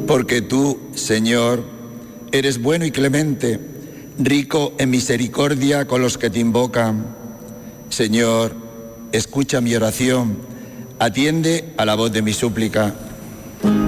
Porque tú, Señor, eres bueno y clemente, rico en misericordia con los que te invocan. Señor, escucha mi oración, atiende a la voz de mi súplica.